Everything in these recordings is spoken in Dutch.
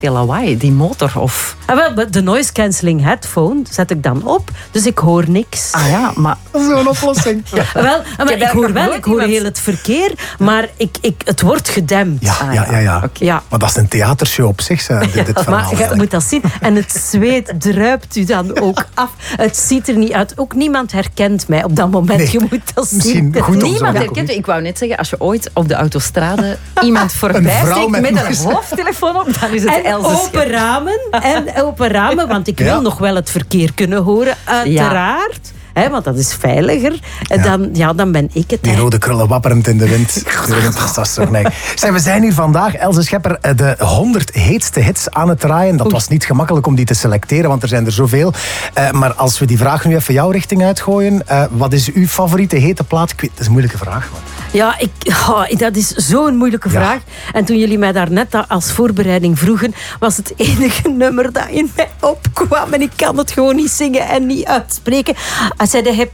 Die lawaai, die motor of... De noise cancelling headphone zet ik dan op, dus ik hoor niks. Ah ja, maar... Zo'n oplossing. Ja. Ik hoor heel het verkeer, maar het wordt gedempt. Ja. Okay. Ja. Maar dat is een theatershow op zich, dit verhaal. Maar je moet dat zien. En het zweet druipt u dan ook af. Het ziet er niet uit. Ook niemand herkent mij op dat moment. Nee, Je moet dat misschien zien. goed om Niemand zo- herkent. Ik wou net zeggen, als je ooit op de autostrade iemand voorbij vrouw steekt met met een muis. hoofdtelefoon op, dan is het En Else open ramen, want ik wil Ja. nog wel het verkeer kunnen horen, uiteraard. Hè, want dat is veiliger. En dan ben ik het. Die hè. rode krullen wapperend in de wind. Dat is toch nee. We zijn hier vandaag, Else Schepper, de 100 heetste hits aan het draaien. Dat was niet gemakkelijk om die te selecteren, want er zijn er zoveel. Maar als we die vraag nu even jouw richting uitgooien. Wat is uw favoriete hete plaat? Ik weet, dat is een moeilijke vraag. Man. Ja, dat is zo'n moeilijke vraag. En toen jullie mij daarnet dat als voorbereiding vroegen, was het enige nummer dat in mij opkwam. En ik kan het gewoon niet zingen en niet uitspreken. I said hip,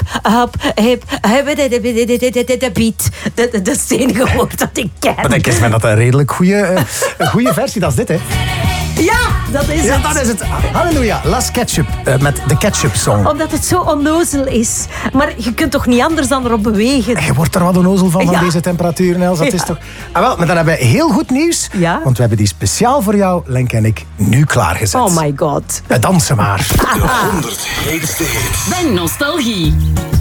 de beat. Dat is het enige woord dat ik ken. Maar denk eens, dat een redelijk goede versie, dat is dit, hè? Ja, dat is Ja, het. dat is het. Halleluja, Las Ketchup met de Ketchup Song. Omdat het zo onnozel is. Maar je kunt toch niet anders dan erop bewegen. Je wordt er wat onnozel van Ja. deze temperaturen, Els. Dat is toch... Maar dan hebben we heel goed nieuws. Ja. Want we hebben die speciaal voor jou, Lenk en ik, nu klaargezet. Oh my god. Dansen maar. De 100 heetste hits. Bij Nostalgie.